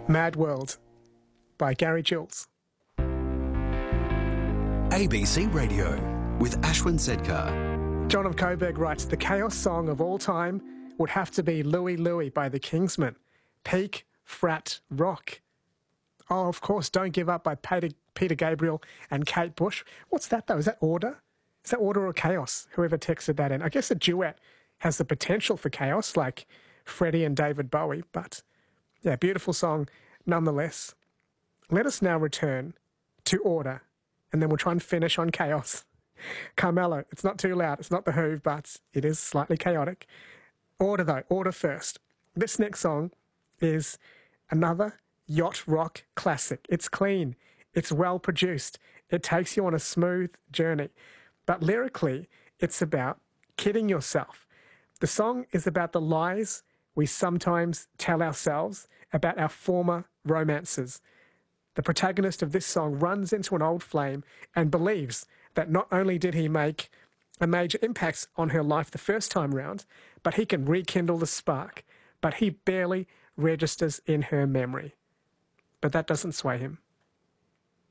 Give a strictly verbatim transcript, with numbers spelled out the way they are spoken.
Mad World by Gary Jules. A B C Radio with Ashwin Sedkar. John of Coburg writes, the chaos song of all time would have to be Louie Louie by the Kingsmen. Peak frat rock. Oh, of course, Don't Give Up by Peter, Peter Gabriel and Kate Bush. What's that, though? Is that order? Is that order or chaos? Whoever texted that in. I guess a duet has the potential for chaos, like Freddie and David Bowie. But, yeah, beautiful song nonetheless. Let us now return to order, and then we'll try and finish on chaos. Carmelo, it's not too loud. It's not The Who, but it is slightly chaotic. Order, though. Order first. This next song is another yacht rock classic. It's clean. It's well produced. It takes you on a smooth journey. But lyrically, it's about kidding yourself. The song is about the lies we sometimes tell ourselves about our former romances. The protagonist of this song runs into an old flame and believes that not only did he make a major impact on her life the first time round, but he can rekindle the spark. But he barely registers in her memory. But that doesn't sway him.